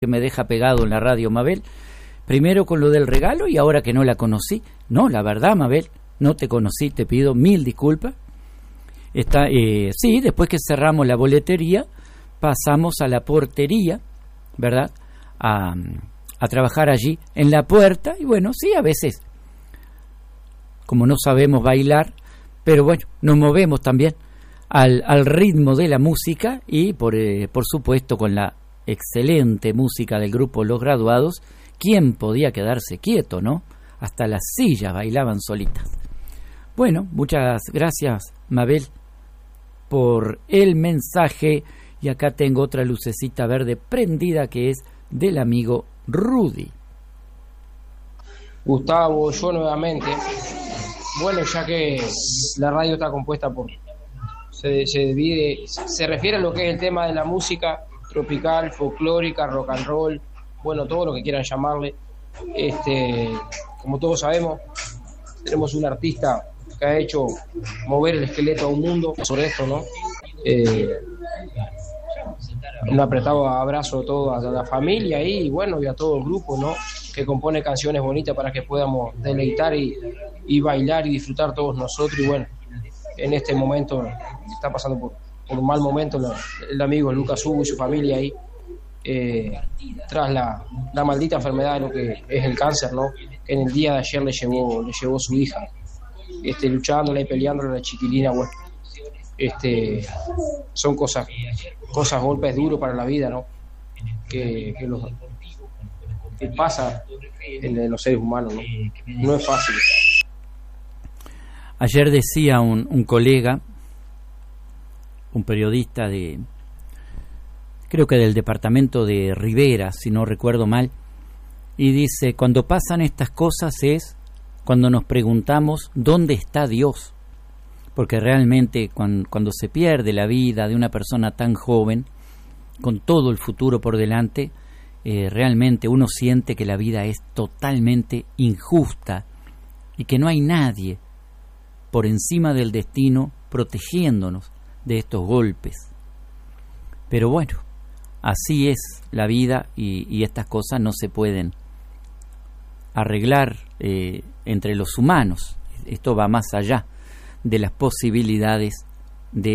que me deja pegado en la radio, Mabel. Primero con lo del regalo y ahora que no la conocí. No, la verdad, Mabel, no te conocí, te pido mil disculpas. Sí, después que cerramos la boletería, pasamos a la portería, ¿verdad? A trabajar allí en la puerta. Y bueno, sí, a veces, como no sabemos bailar, pero bueno, nos movemos también al ritmo de la música y por supuesto con la excelente música del grupo Los Graduados. ¿Quién podía quedarse quieto, no? Hasta las sillas bailaban solitas. Bueno, muchas gracias, Mabel, por el mensaje. Y acá tengo otra lucecita verde prendida que es del amigo Rudy. Gustavo, yo nuevamente. Bueno, ya que la radio está compuesta por... Se divide, se refiere a lo que es el tema de la música tropical, folclórica, rock and roll, bueno, todo lo que quieran llamarle. Como todos sabemos, tenemos un artista que ha hecho mover el esqueleto a un mundo sobre esto, ¿no? Un apretado abrazo a toda la familia y bueno, y a todo el grupo, ¿no? Que compone canciones bonitas para que podamos deleitar y bailar y disfrutar todos nosotros. Y bueno, en este momento está pasando por un mal momento el amigo Lucas Hugo y su familia ahí, tras la maldita enfermedad de lo que es el cáncer, ¿no? Que en el día de ayer le llevó su hija, luchándola y peleándola a la chiquilina. Bueno, son cosas, golpes duros para la vida, ¿no? Que pasa en los seres humanos, ¿no? No es fácil. Ayer decía un colega, un periodista creo que del departamento de Rivera, si no recuerdo mal, y dice, cuando pasan estas cosas es cuando nos preguntamos ¿dónde está Dios? Porque realmente cuando se pierde la vida de una persona tan joven, con todo el futuro por delante, realmente uno siente que la vida es totalmente injusta y que no hay nadie por encima del destino protegiéndonos de estos golpes. Pero bueno, así es la vida y estas cosas no se pueden arreglar entre los humanos. Esto va más allá de las posibilidades